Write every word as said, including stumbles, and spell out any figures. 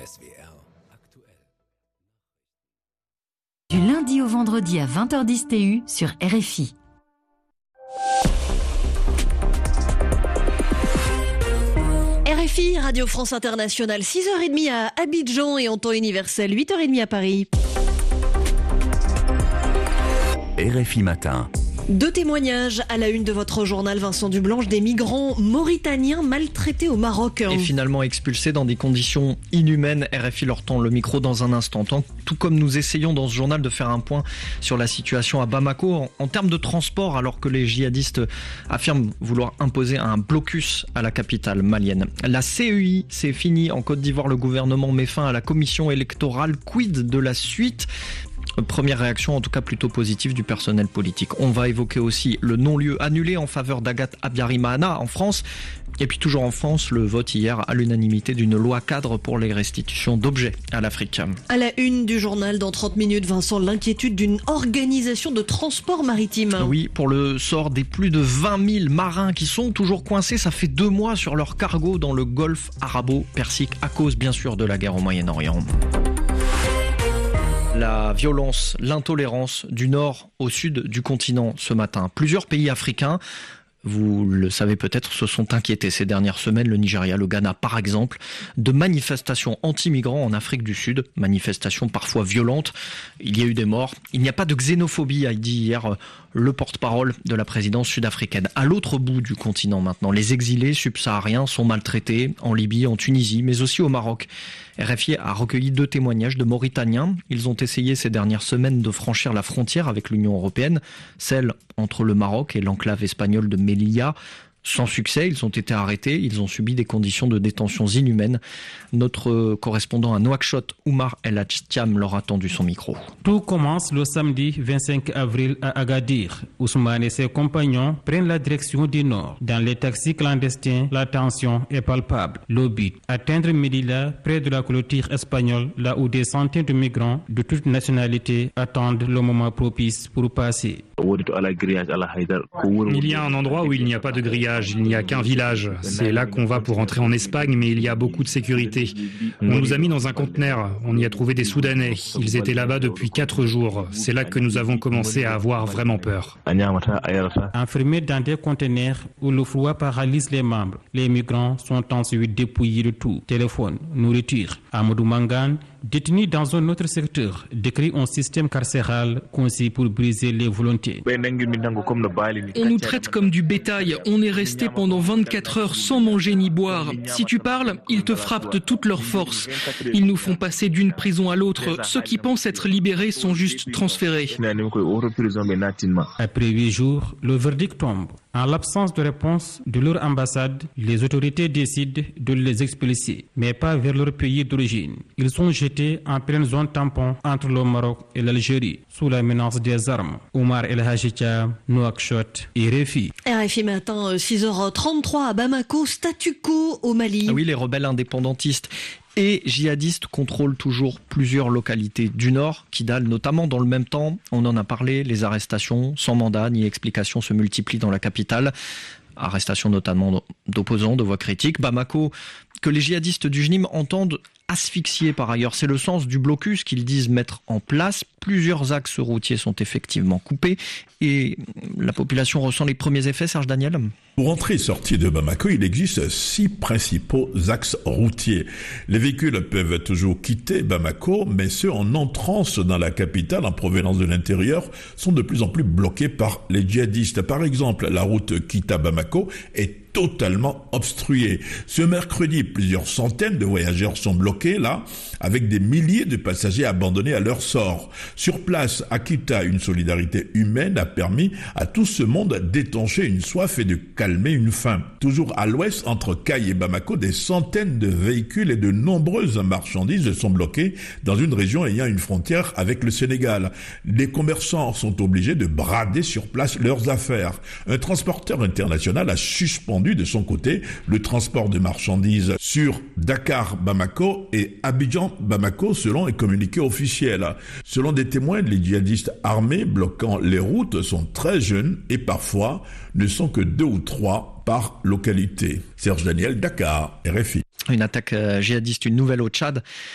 S W R aktuell. Du lundi au vendredi à vingt heures dix T U sur R F I. R F I, Radio France Internationale, six heures trente à Abidjan et en temps universel, huit heures trente à Paris. R F I Matin. Deux témoignages à la une de votre journal, Vincent Dublanche, des migrants mauritaniens maltraités au Maroc. Et finalement expulsés dans des conditions inhumaines. R F I leur tend le micro dans un instant. Tout comme nous essayons dans ce journal de faire un point sur la situation à Bamako en, en termes de transport, alors que les djihadistes affirment vouloir imposer un blocus à la capitale malienne. La C E I, c'est fini. En Côte d'Ivoire, le gouvernement met fin à la commission électorale. Quid de la suite ? Première réaction, en tout cas plutôt positive, du personnel politique. On va évoquer aussi le non-lieu annulé en faveur d'Agathe Abiyarimana en France. Et puis toujours en France, le vote hier à l'unanimité d'une loi cadre pour les restitutions d'objets à l'Afrique. À la une du journal, dans trente minutes, Vincent, l'inquiétude d'une organisation de transport maritime. Oui, pour le sort des plus de vingt mille marins qui sont toujours coincés. Ça fait deux mois sur leur cargo dans le golfe arabo-persique à cause bien sûr de la guerre au Moyen-Orient. La violence, l'intolérance du nord au sud du continent ce matin. Plusieurs pays africains, vous le savez peut-être, se sont inquiétés ces dernières semaines, le Nigeria, le Ghana par exemple, de manifestations anti-migrants en Afrique du Sud, manifestations parfois violentes. Il y a eu des morts. Il n'y a pas de xénophobie, a dit hier le porte-parole de la présidence sud-africaine. À l'autre bout du continent maintenant, les exilés subsahariens sont maltraités en Libye, en Tunisie, mais aussi au Maroc. R F I a recueilli deux témoignages de Mauritaniens. Ils ont essayé ces dernières semaines de franchir la frontière avec l'Union européenne, celle entre le Maroc et l'enclave espagnole de Melilla. Sans succès, ils ont été arrêtés, ils ont subi des conditions de détention inhumaines. Notre correspondant à Nouakchott, Oumar El Hadj-Thiam, leur a tendu son micro. Tout commence le samedi vingt-cinq avril à Agadir. Ousmane et ses compagnons prennent la direction du nord. Dans les taxis clandestins, la tension est palpable. Le but, atteindre Melilla, près de la clôture espagnole, là où des centaines de migrants de toutes nationalités attendent le moment propice pour passer. Il y a un endroit où il n'y a pas de grillage, il n'y a qu'un village. C'est là qu'on va pour entrer en Espagne, mais il y a beaucoup de sécurité. On nous a mis dans un conteneur, on y a trouvé des Soudanais. Ils étaient là-bas depuis quatre jours. C'est là que nous avons commencé à avoir vraiment peur. Enfermés dans des conteneurs où le froid paralyse les membres, les migrants sont ensuite dépouillés de tout. Téléphone, nourriture. Amadou Mangane, détenu dans un autre secteur, décrit un système carcéral conçu pour briser les volontés. On nous traite comme du bétail. On est resté pendant vingt-quatre heures sans manger ni boire. Si tu parles, ils te frappent de toute leur force. Ils nous font passer d'une prison à l'autre. Ceux qui pensent être libérés sont juste transférés. Après huit jours, le verdict tombe. En l'absence de réponse de leur ambassade, les autorités décident de les expulser, mais pas vers leur pays d'origine. Ils sont jetés en pleine zone tampon entre le Maroc et l'Algérie, sous la menace des armes. Oumar El Hadj-Thiam, Nouakchott, R F I. R F I matin, six heures trente-trois à Bamako, statu quo au Mali. Ah oui, les rebelles indépendantistes et djihadistes contrôlent toujours plusieurs localités du nord, Kidal notamment. Dans le même temps, on en a parlé, les arrestations sans mandat ni explication se multiplient dans la capitale. Arrestations notamment d'opposants, de voix critiques. Bamako, que les djihadistes du J N I M entendent asphyxier par ailleurs. C'est le sens du blocus qu'ils disent mettre en place. Plusieurs axes routiers sont effectivement coupés et la population ressent les premiers effets, Serge Daniel. Pour entrer et sortir de Bamako, il existe six principaux axes routiers. Les véhicules peuvent toujours quitter Bamako, mais ceux en entrance dans la capitale en provenance de l'intérieur sont de plus en plus bloqués par les djihadistes. Par exemple, la route Kita-Bamako est totalement obstruée. Ce mercredi, plusieurs centaines de voyageurs sont bloqués là, avec des milliers de passagers abandonnés à leur sort. Sur place, à Kita, une solidarité humaine a permis à tout ce monde d'étancher une soif et de calmer une faim. Toujours à l'ouest, entre Kay et Bamako, des centaines de véhicules et de nombreuses marchandises sont bloquées dans une région ayant une frontière avec le Sénégal. Les commerçants sont obligés de brader sur place leurs affaires. Un transporteur international a suspendu de son côté le transport de marchandises sur Dakar-Bamako et Abidjan-Bamako selon les communiqués officiels. Selon des témoins, les djihadistes armés bloquant les routes sont très jeunes et parfois ne sont que deux ou trois par localité. Serge Daniel, Dakar, R F I. Une attaque djihadiste, une nouvelle au Tchad.